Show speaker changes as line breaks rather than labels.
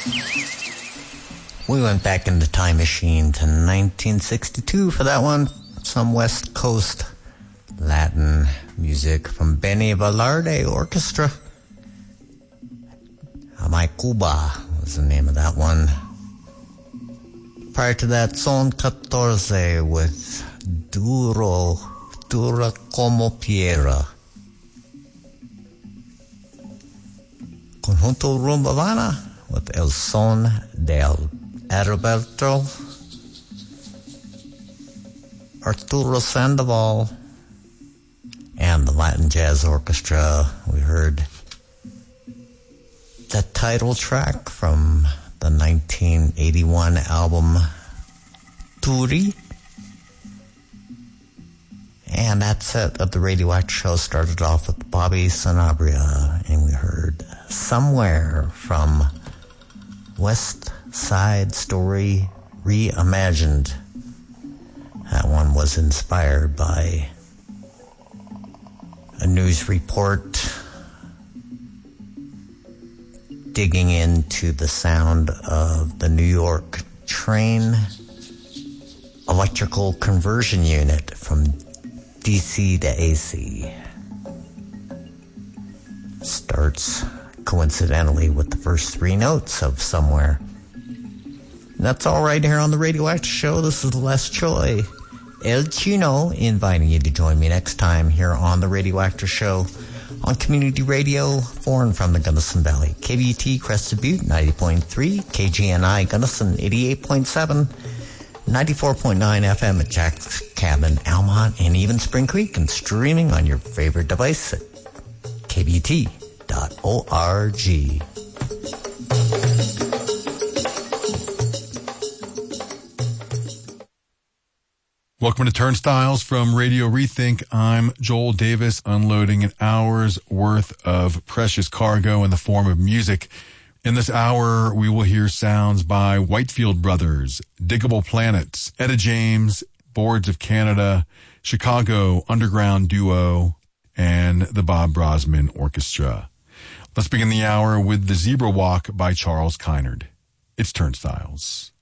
We went back in the time machine to 1962 for that one. Some West Coast Latin music from Benny Velarde Orchestra. My Cuba was the name of that one. Prior to that, Son 14 with Dura como Piedra. Conjunto Rumba Habana with El Son del Adalberto. Arturo Sandoval and the Latin Jazz Orchestra. We heard the title track from the 1981 album Turi. And that set of the Radioactive Show started off with Bobby Sanabria, and we heard Somewhere from West Side Story Reimagined. That one was inspired by a news report digging into the sound of the New York train electrical conversion unit from DC to AC. Starts coincidentally with the first three notes of Somewhere. And that's all right here on the Radioactive Show. This is Les Choi, El Chino, inviting you to join me next time here on the Radioactive Show on Community Radio for and from the Gunnison Valley. KBT Crested Butte 90.3, KGNI Gunnison 88.7, 94.9 FM at Jack's Cabin, Almont, and even Spring Creek, and streaming on your favorite device at kbt.org.
Welcome to Turnstiles from Radio Rethink. I'm Joel Davis, unloading an hour's worth of precious cargo in the form of music. In this hour, we will hear sounds by Whitefield Brothers, Diggable Planets, Etta James, Boards of Canada, Chicago Underground Duo, and the Bob Brosman Orchestra. Let's begin the hour with The Zebra Walk by Charles Kynard. It's Turnstiles.